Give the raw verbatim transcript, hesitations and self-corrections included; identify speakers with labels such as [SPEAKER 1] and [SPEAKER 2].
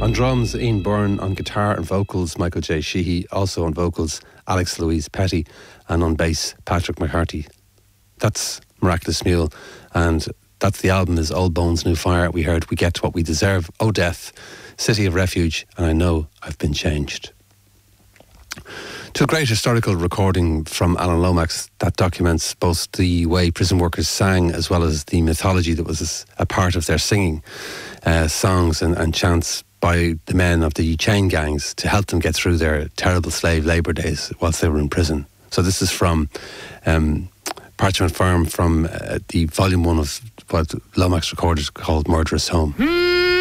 [SPEAKER 1] On drums, Ian Byrne. On guitar and vocals, Michael J. Sheehy. Also on vocals, Alex Louise Petty. And on bass, Patrick McCarthy. That's Miraculous Mule. And that's the album is Old Bones, New Fire. We heard We Get What We Deserve, Oh Death, City of Refuge, and I Know I've Been Changed. To a great historical recording from Alan Lomax that documents both the way prison workers sang as well as the mythology that was a part of their singing, uh, songs and, and chants by the men of the chain gangs to help them get through their terrible slave labour days whilst they were in prison. So this is from um, Parchment Farm from uh, the volume one of what Lomax recorded called Murderous Home.